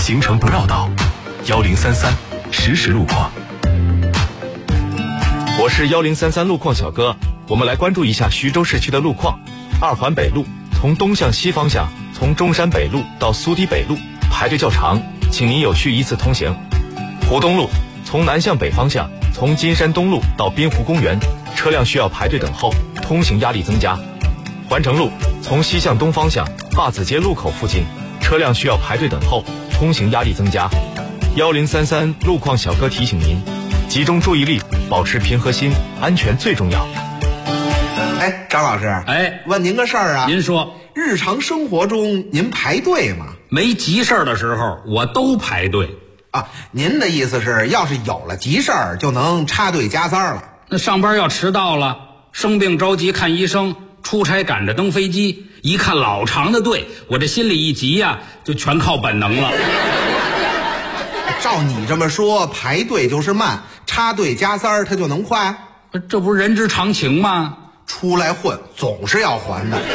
行程不绕道，1033实时路况。 我是1033路况小哥，我们来关注一下徐州市区的路况。二环北路从东向西方向，从中山北路到苏堤北路排队较长，请您有序依次通行。湖东路从南向北方向，从金山东路到滨湖公园，车辆需要排队等候，通行压力增加。环城路从西向东方向，坝子街路口附近，车辆需要排队等候，通行压力增加。1033路况小哥提醒您，集中注意力，保持平和心，安全最重要。 哎，张老师， 哎， 问您个事儿啊。 您说， 日常生活中您排队吗？ 没急事儿的时候，我都排队。 啊，您的意思是，要是有了急事儿，就能插队加塞了？ 那上班要迟到了，生病着急看医生，出差赶着登飞机，一看老长的队，我这心里一急呀，就全靠本能了。 照你这么说，排队就是慢，插队加塞它就能快？ 这不是人之常情吗？ 出来混总是要还的。